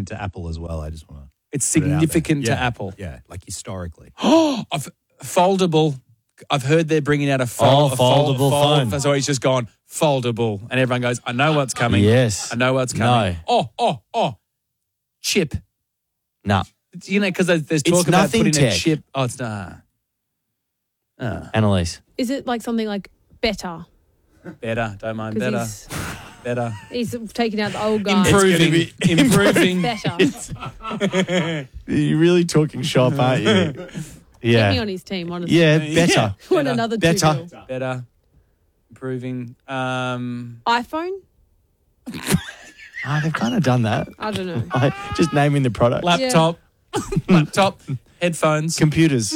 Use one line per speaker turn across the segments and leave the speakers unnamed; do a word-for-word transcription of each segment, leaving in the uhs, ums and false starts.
significant to Apple as well. I just want to.
It's
put it out there.
significant to
Yeah.
Apple.
Yeah, like historically.
Oh, I've, foldable. I've heard they're bringing out a,
Oh,
fold, a fold-
foldable
fold-
phone.
So he's just gone foldable, and everyone goes, "I know what's coming."
Yes.
I know what's coming.
No.
Oh, oh, oh, chip.
Nah.
You know, because there's, there's talk
It's
about
nothing
putting a
tech.
chip. Oh, it's not. Uh,
Annalise.
Is it like something like better?
better. Don't mind.
'Cause
Better.
He's,
Better.
he's taking out the old guy.
Improving. Improving.
Better.
You're really talking shop, aren't you?
Get
Yeah.
me on his team, honestly.
Yeah, better.
Want
Better.
another
Better.
two mil.
Better. Improving. Um,
iPhone?
Oh, they've kind of done that.
I don't know.
Like, just naming the product.
laptop. Laptop. Headphones.
Computers.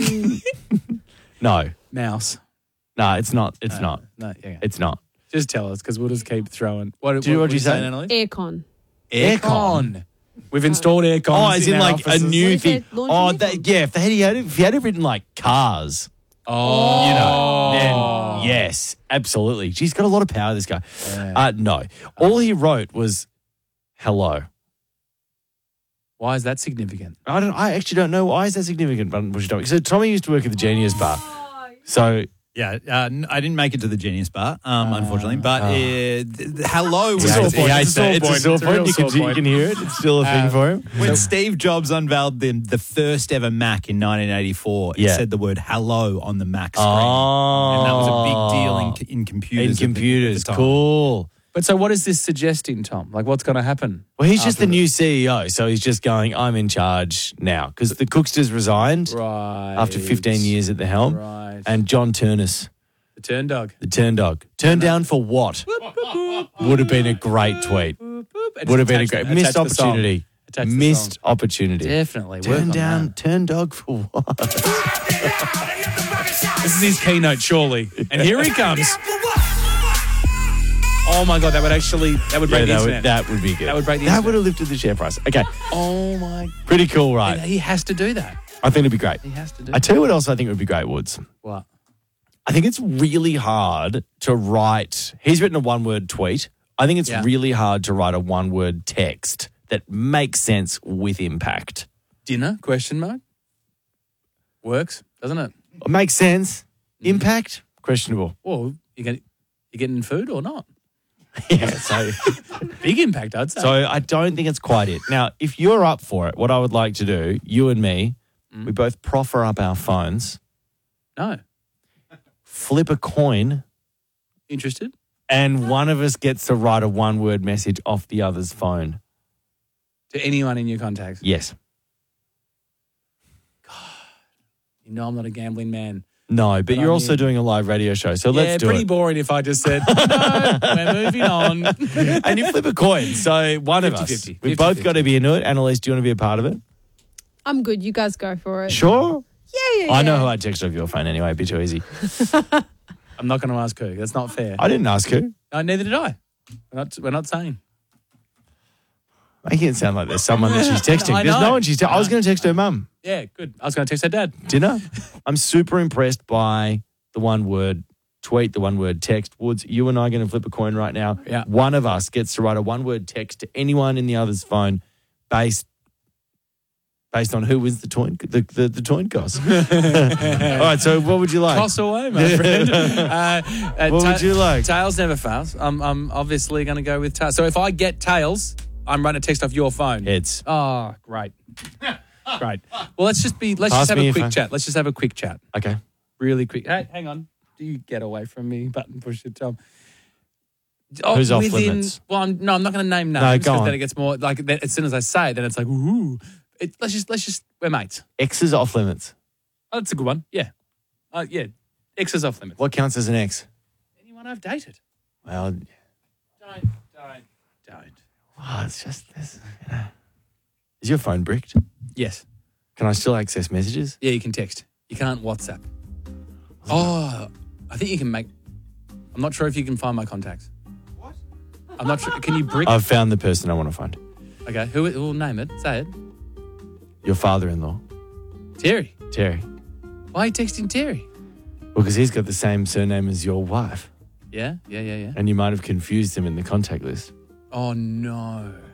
No.
Mouse.
No, it's not. It's
No,
not.
No, yeah.
It's not.
Just tell us, because we'll just keep throwing. What,
Do you-
what,
what'd you say?
saying, Annalise?
Aircon.
Aircon. We've installed aircon.
Oh, as in,
our
like
offices.
a new
What if
thing.
they're
Oh,
launching
that,
it?
yeah. If they had, he had, if he had written like cars,
Oh,
you know, then yes, absolutely. She's got a lot of power. This guy.
Yeah.
Uh, no, all he wrote was hello.
Why is that significant?
I don't. I actually don't know why is that significant. But we should talk. So Tommy used to work at the Genius Bar. So
Yeah, uh, n- I didn't make it to the Genius Bar, um, unfortunately. But
oh.
uh, th- th- hello was
It's a sore
he
point.
hates
It's a sore
that. It's a
point.
sore
It's a
point.
real
you, can,
sore
you
point.
can hear it. It's still a thing
Um,
for him.
When Steve Jobs unveiled the, the first ever Mac in nineteen eighty-four, it
Yeah.
said the word hello on the Mac screen.
Oh,
And that was a big deal in, in computers.
in
at the-
computers.
at the time.
Cool.
But so what is this suggesting, Tom? Like, what's going to happen?
Well, he's just
after
the new C E O, so he's just going, I'm in charge now. Because the Cooksters resigned
Right.
after fifteen years at the helm.
Right.
And John Turnus,
the turn dog.
the turn dog, turned down for what? Would have been a great tweet. Would have been a great missed opportunity.
Attach the
Missed
song.
opportunity.
Definitely. Work
Turn
on
down,
that.
turn dog for what?
This is his keynote, surely. And here he comes. Oh my God, that would actually, that would
Yeah,
break the
that,
internet.
would, that would be good.
That would break the
That
internet.
would have lifted the share price. Okay,
Oh my,
pretty cool, right?
he has to do that.
I think it'd be great.
He has to do
I tell you what else I think would be great, Woods.
What?
I think it's really hard to write. He's written a one word tweet. I think it's
Yeah.
really hard to write a one word text that makes sense with impact.
Dinner, question mark? Works, doesn't it?
It makes sense.
Mm-hmm.
Impact? Questionable.
Well, you get, you getting food or not?
Yeah, so,
Big impact, I'd say.
so I don't think it's quite it. Now, if you're up for it, what I would like to do, you and me,
Mm.
we both proffer up our phones,
No.
flip a coin,
Interested?
and one of us gets to write a one word message off the other's phone.
To anyone in your contacts?
Yes.
You know I'm not a gambling man.
No, but
But
you're
I
also
mean-
doing a live radio show, so
yeah,
let's do
pretty
it.
boring if I just said, no, we're moving on.
And you flip a coin. So one of us.
fifty-fifty.
We've both
fifty-fifty.
got to be into it. Annalise, do you want to be a part of it?
I'm good. You guys go for it.
Sure.
Yeah, yeah,
I know
yeah.
who I'd text off your phone anyway. It'd be too easy.
I'm not going to ask her. That's not fair.
I didn't ask who.
No, neither did I. We're not, we're not saying.
Making it sound like there's someone that she's texting.
I
There's
know.
no one she's texting. I was going to text her mum.
Yeah, good. I was going to text her dad.
Dinner. I'm super impressed by the one word tweet, the one word text. Woods, you and I are going to flip a coin right now.
Yeah.
One of us gets to write a one word text to anyone in the other's phone based based on who wins the coin the, the, the coin toss. All right, so what would you like?
Toss away, my friend. Uh, uh,
What would you like?
Tails never fails. I'm, I'm obviously going to go with Tails. So if I get Tails, I'm running a text off your phone.
Heads.
Oh, great. Great. Well, let's just be, let's
Pass
just have
me
a
your
quick
phone.
chat. Let's just have a quick chat.
Okay.
Really quick. Hey, hang on. Do you get away from me, button pusher Tom? Oh,
Who's off
within-
limits?
Well, I'm, no, I'm not going to name names.
No, go
because
on.
Then it gets more like then, as soon as I say it, then it's like ooh. It, let's just let's just we're mates.
X is off limits.
Oh, that's a good one. Yeah, uh, yeah. X is off limits.
What counts as an X?
Anyone I've dated?
Well,
Don't, don't, don't.
wow, it's just this. You know. Is your phone bricked?
Yes.
Can I still access messages?
Yeah, you can text. You can't WhatsApp. Oh, I think you can make. I'm not sure if you can find my contacts. What? I'm not sure. Can you brick?
I've found the person I want to find.
Okay, who will name it? Say it.
Your father-in-law,
Terry.
Terry.
Why are you texting Terry?
Well, because he's got the same surname as your wife,
Yeah, yeah, yeah, yeah.
and you might have confused him in the contact list.
Oh no.